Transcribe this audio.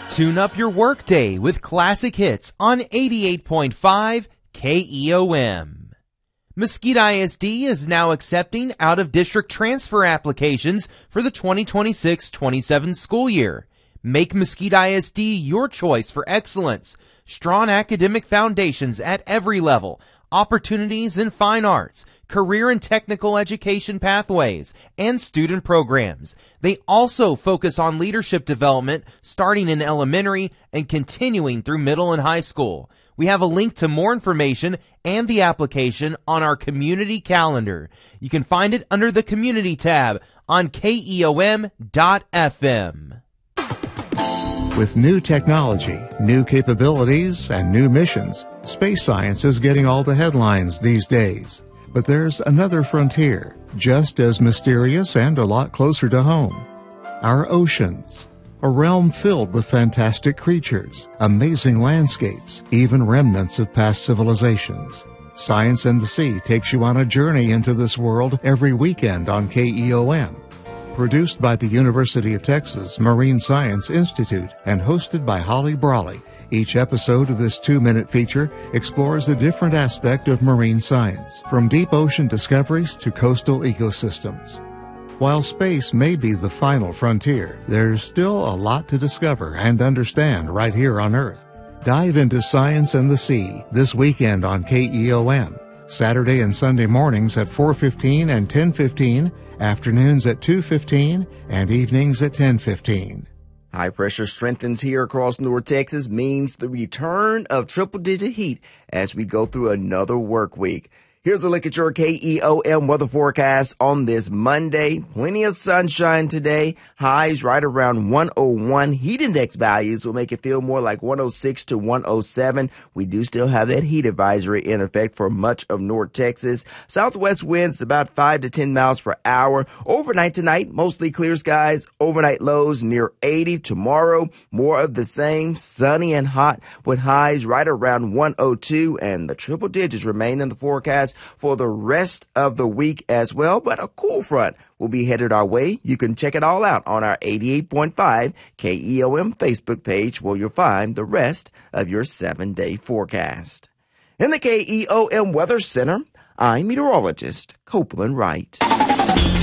Tune up your workday with classic hits on 88.5 KEOM. Mesquite ISD is now accepting out-of-district transfer applications for the 2026-27 school year. Make Mesquite ISD your choice for excellence, strong academic foundations at every level, opportunities in fine arts, career and technical education pathways, and student programs. They also focus on leadership development starting in elementary and continuing through middle and high school. We have a link to more information and the application on our community calendar. You can find it under the Community tab on KEOM.FM. With new technology, new capabilities, and new missions, space science is getting all the headlines these days. But there's another frontier, just as mysterious and a lot closer to home. Our oceans. A realm filled with fantastic creatures, amazing landscapes, even remnants of past civilizations. Science and the Sea takes you on a journey into this world every weekend on KEOM. Produced by the University of Texas Marine Science Institute and hosted by Holly Brawley, each episode of this 2-minute feature explores a different aspect of marine science, from deep ocean discoveries to coastal ecosystems. While space may be the final frontier, there's still a lot to discover and understand right here on Earth. Dive into Science and the Sea this weekend on KEOM. Saturday and Sunday mornings at 4:15 and 10:15, afternoons at 2:15, and evenings at 10:15. High pressure strengthens here across North Texas, means the return of triple-digit heat as we go through another work week. Here's a look at your KEOM weather forecast on this Monday. Plenty of sunshine today. Highs right around 101. Heat index values will make it feel more like 106 to 107. We do still have that heat advisory in effect for much of North Texas. Southwest winds about 5 to 10 miles per hour. Overnight tonight, mostly clear skies. Overnight lows near 80. Tomorrow, more of the same, sunny and hot with highs right around 102. And the triple digits remain in the forecast for the rest of the week as well, but a cool front will be headed our way. You can check it all out on our 88.5 KEOM Facebook page, where you'll find the rest of your 7-day forecast. In the KEOM Weather Center, I'm meteorologist Copeland Wright.